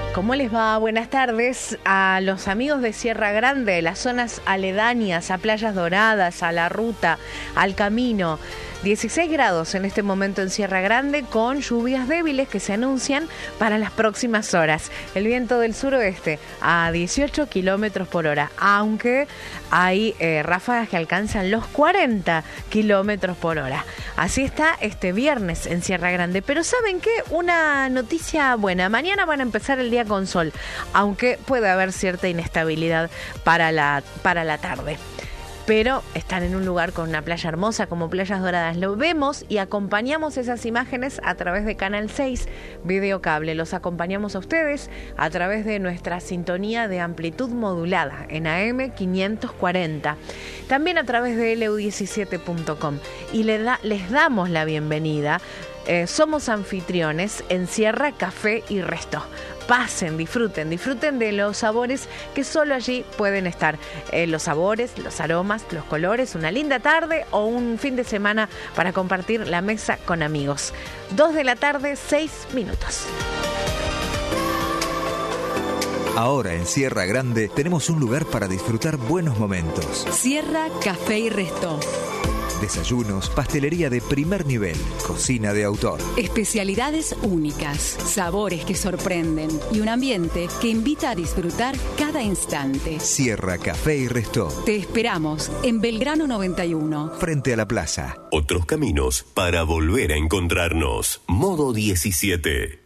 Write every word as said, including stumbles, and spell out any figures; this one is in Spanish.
¿Cómo les va? Buenas tardes a los amigos de Sierra Grande, las zonas aledañas a Playas Doradas, a la ruta, al camino. dieciséis grados en este momento en Sierra Grande, con lluvias débiles que se anuncian para las próximas horas. El viento del suroeste a dieciocho kilómetros por hora, aunque hay eh, ráfagas que alcanzan los cuarenta kilómetros por hora. Así está este viernes en Sierra Grande. Pero ¿saben qué? Una noticia buena. Mañana van a empezar el día con sol, aunque puede haber cierta inestabilidad para la, para la tarde. Pero están en un lugar con una playa hermosa como Playas Doradas. Lo vemos y acompañamos esas imágenes a través de Canal seis Videocable. Los acompañamos a ustedes a través de nuestra sintonía de amplitud modulada en A M quinientos cuarenta. También a través de L U diecisiete punto com. Y le da, les damos la bienvenida. Eh, somos anfitriones en Sierra Café y Resto. Pasen, disfruten, disfruten de los sabores que solo allí pueden estar. Eh, los sabores, los aromas, los colores, una linda tarde o un fin de semana para compartir la mesa con amigos. Dos de la tarde, seis minutos. Ahora en Sierra Grande tenemos un lugar para disfrutar buenos momentos. Sierra Café y Resto. Desayunos, pastelería de primer nivel, cocina de autor. Especialidades únicas, sabores que sorprenden y un ambiente que invita a disfrutar cada instante. Sierra Café y Resto. Te esperamos en Belgrano noventa y uno. Frente a la plaza. Otros caminos para volver a encontrarnos. Modo diecisiete.